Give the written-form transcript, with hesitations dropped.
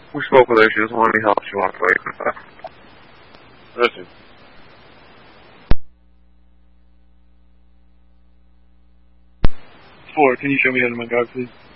We spoke with her. She doesn't want any help. She walked away from that. Listen. Four, can you show me how to my guard, please?